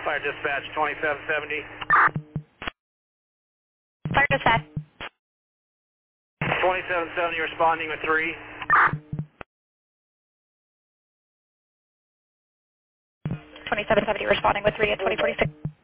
Fire dispatch 2770. Fire dispatch. 2770 responding with 3. 2770 responding with 3 at 2046.